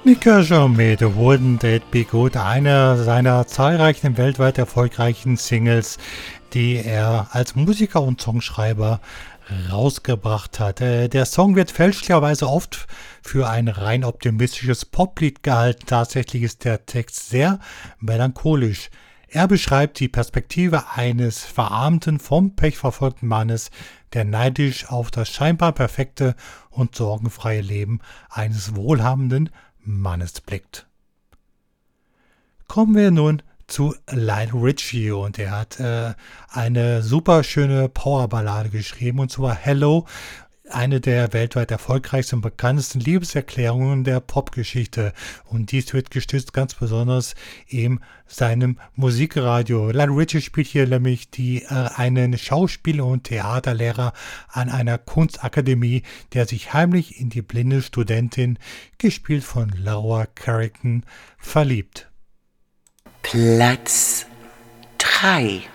Nick Kershaw mit Wouldn't It Be Good, einer seiner zahlreichen weltweit erfolgreichen Singles, die er als Musiker und Songschreiber rausgebracht hat. Der Song wird fälschlicherweise oft für ein rein optimistisches Poplied gehalten. Tatsächlich ist der Text sehr melancholisch. Er beschreibt die Perspektive eines verarmten, vom Pech verfolgten Mannes, der neidisch auf das scheinbar perfekte und sorgenfreie Leben eines wohlhabenden Mannes blickt. Kommen wir nun zu Lionel Richie und er hat eine super schöne Powerballade geschrieben und zwar Hello, eine der weltweit erfolgreichsten und bekanntesten Liebeserklärungen der Popgeschichte und dies wird gestützt ganz besonders in seinem Musikradio. Lionel Richie spielt hier nämlich einen Schauspieler und Theaterlehrer an einer Kunstakademie, der sich heimlich in die blinde Studentin, gespielt von Laura Carrington, verliebt. Platz 3